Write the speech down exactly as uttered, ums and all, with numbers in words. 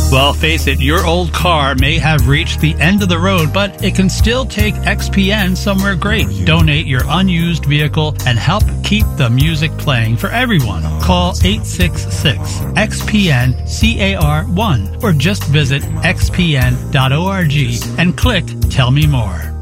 Well, face it, your old car may have reached the end of the road, but it can still take X P N somewhere great. Donate your unused vehicle and help keep the music playing for everyone. Call eight six six X P N C A R one or just visit x p n dot org and click Tell Me More.